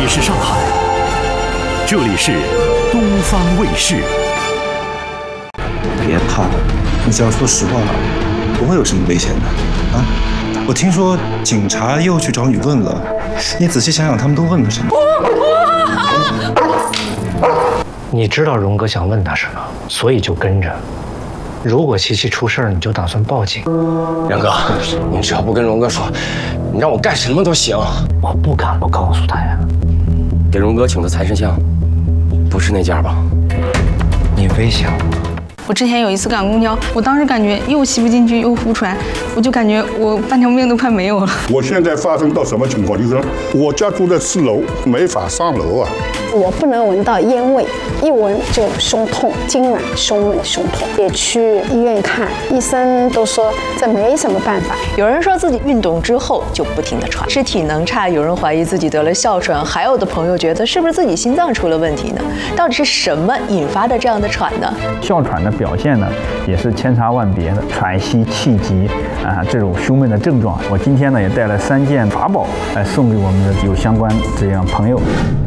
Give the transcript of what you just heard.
里是上海，这里是东方卫视。 别怕，你只要说实话，不会有什么危险的啊！我听说警察又去找你问了，你仔细想想，他们都问了什么？ 你知道荣哥想问他什么，所以就跟着。如果琪琪出事儿，你就打算报警。 杨哥，你只要不跟荣哥说，你让我干什么都行。 我不敢不告诉他呀。 给荣哥请的财神像，不是那家吧？ 你微笑。 我之前有一次赶公交，我当时感觉又吸不进去又呼出来，我就感觉我半条命都快没有了。 我现在发生到什么情况？就是我家住在4楼，没法上楼啊。 我不能闻到烟味，一闻就胸痛，痉挛、胸闷、胸痛。也去医院看，医生都说这没什么办法。 有人说自己运动之后就不停地喘，是体能差；有人怀疑自己得了哮喘，还有的朋友觉得是不是自己心脏出了问题呢？到底是什么引发的这样的喘呢？ 哮喘的表现呢，也是千差万别的，喘息、气急这种胸闷的症状。我今天呢也带了3件法宝来送给我们的有相关这样朋友。